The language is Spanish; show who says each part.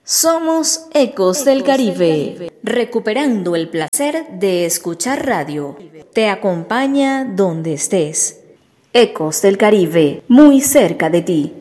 Speaker 1: Somos Ecos del Caribe, recuperando el placer de escuchar radio. Te acompaña donde estés. Ecos del Caribe, muy cerca de ti.